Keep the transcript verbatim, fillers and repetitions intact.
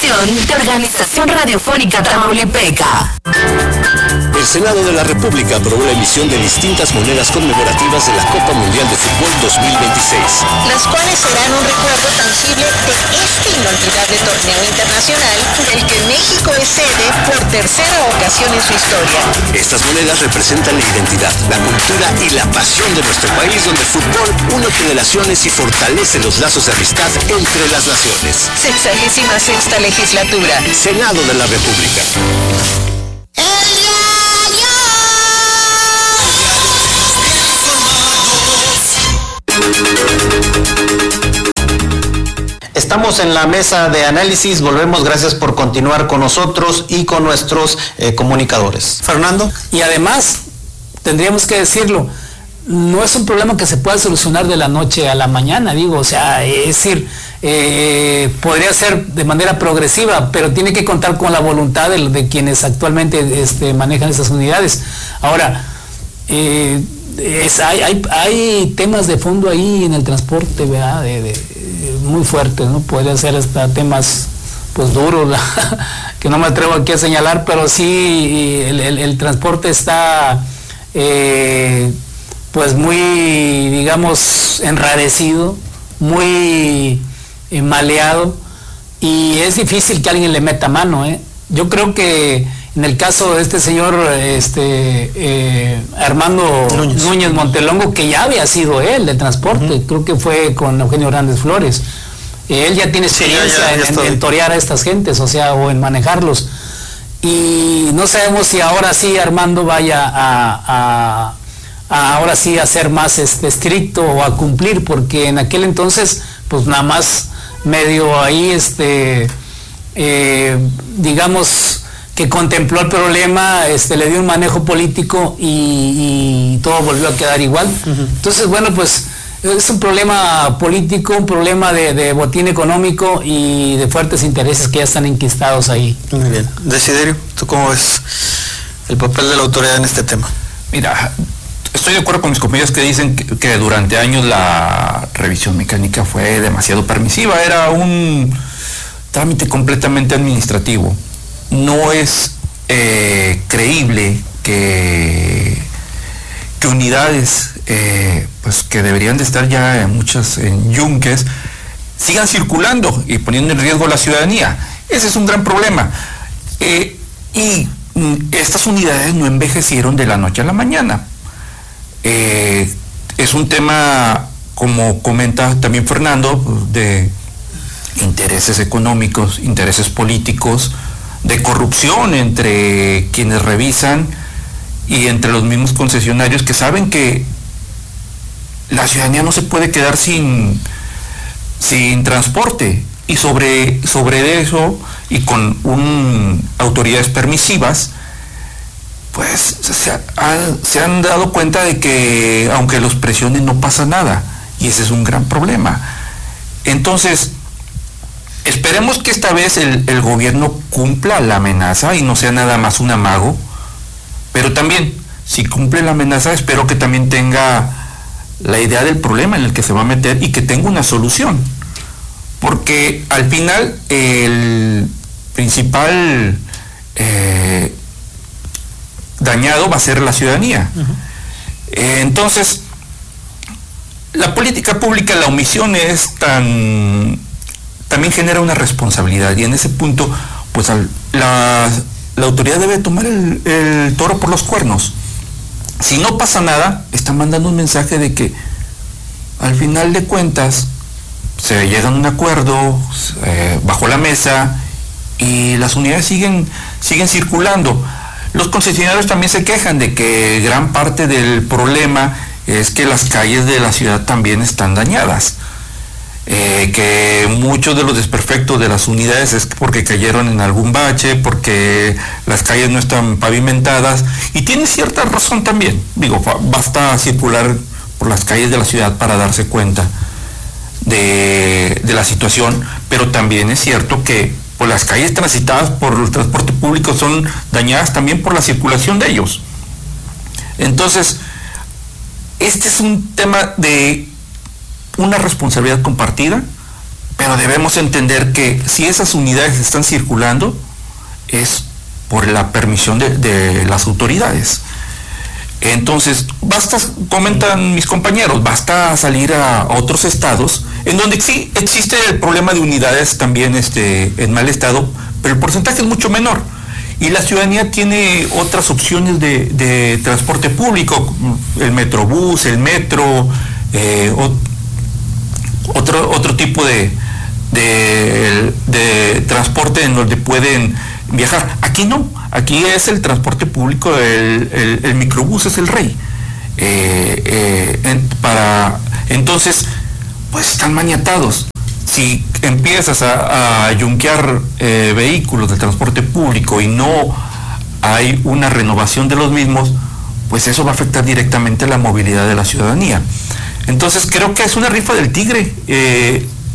producción de Organización Radiofónica Tamaulipeca. El Senado de la República aprobó la emisión de distintas monedas conmemorativas de la Copa Mundial de Fútbol dos mil veintiséis. Las cuales serán un recuerdo tangible de este inolvidable torneo internacional del que México es sede por tercera ocasión en su historia. Estas monedas representan la identidad, la cultura y la pasión de nuestro país, donde el fútbol une generaciones y fortalece los lazos de amistad entre las naciones. Sexagésima sexta legislatura. Senado de la República. Estamos en la mesa de análisis, volvemos, gracias por continuar con nosotros y con nuestros eh, comunicadores. Fernando. Y además, tendríamos que decirlo, no es un problema que se pueda solucionar de la noche a la mañana, digo, o sea, es decir, eh, podría ser de manera progresiva, pero tiene que contar con la voluntad de, de quienes actualmente este, manejan estas unidades. Ahora, eh, es, hay, hay, hay temas de fondo ahí en el transporte, ¿verdad? De, de, de, muy fuertes, ¿no? Podría ser hasta temas pues duros, que no me atrevo aquí a señalar, pero sí el, el, el transporte está eh, pues muy, digamos, enrarecido, muy eh, maleado, y es difícil que alguien le meta mano, ¿eh? Yo creo que en el caso de este señor este, eh, Armando Núñez. Núñez Montelongo, que ya había sido él de transporte, uh-huh. creo que fue con Eugenio Hernández Flores, eh, él ya tiene experiencia sí, ya, ya, ya en, en torear a estas gentes, o sea, o en manejarlos, y no sabemos si ahora sí Armando vaya a, a, a ahora sí a ser más este, estricto o a cumplir, porque en aquel entonces pues nada más medio ahí este eh, digamos que contempló el problema, este, le dio un manejo político y, y todo volvió a quedar igual. Uh-huh. Entonces, bueno, pues es un problema político, un problema de, de botín económico y de fuertes intereses que ya están enquistados ahí. Muy bien. Desiderio, ¿tú cómo ves el papel de la autoridad en este tema? Mira, estoy de acuerdo con mis compañeros que dicen que, que durante años la revisión mecánica fue demasiado permisiva, era un trámite completamente administrativo. No es eh, creíble que, que unidades eh, pues que deberían de estar ya en muchas en yunques sigan circulando y poniendo en riesgo a la ciudadanía. Ese es un gran problema. Eh, y mm, estas unidades no envejecieron de la noche a la mañana. Eh, es un tema, como comenta también Fernando, de intereses económicos, intereses políticos, de corrupción entre quienes revisan y entre los mismos concesionarios que saben que la ciudadanía no se puede quedar sin, sin transporte, y sobre, sobre eso y con un, autoridades permisivas pues se, ha, se han dado cuenta de que aunque los presionen no pasa nada, y ese es un gran problema. Entonces esperemos que esta vez el, el gobierno cumpla la amenaza y no sea nada más un amago, pero también, si cumple la amenaza, espero que también tenga la idea del problema en el que se va a meter y que tenga una solución, porque al final el principal eh, dañado va a ser la ciudadanía. Uh-huh. Eh, entonces, la política pública, la omisión es tan... también genera una responsabilidad, y en ese punto pues al, la, la autoridad debe tomar el, el toro por los cuernos. Si no pasa nada, está mandando un mensaje de que al final de cuentas se llega a un acuerdo eh, bajo la mesa y las unidades siguen, siguen circulando. Los concesionarios también se quejan de que gran parte del problema es que las calles de la ciudad también están dañadas. Eh, que muchos de los desperfectos de las unidades es porque cayeron en algún bache, porque las calles no están pavimentadas, y tiene cierta razón también. Digo, basta circular por las calles de la ciudad para darse cuenta de, de la situación, pero también es cierto que pues, las calles transitadas por el transporte público son dañadas también por la circulación de ellos. Entonces, este es un tema de una responsabilidad compartida, pero debemos entender que si esas unidades están circulando es por la permisión de, de las autoridades. Entonces, basta, comentan mis compañeros, basta salir a otros estados en donde sí existe el problema de unidades también este, en mal estado, pero el porcentaje es mucho menor. Y la ciudadanía tiene otras opciones de, de transporte público, el metrobús, el metro, eh, o, otro, otro tipo de, de, de transporte en donde pueden viajar. Aquí no, aquí es el transporte público, el, el, el microbús es el rey. Eh, eh, en, para, entonces, pues están maniatados. Si empiezas a, a yunquear eh, vehículos de transporte público y no hay una renovación de los mismos, pues eso va a afectar directamente la movilidad de la ciudadanía. Entonces creo que es una rifa del tigre. Eh,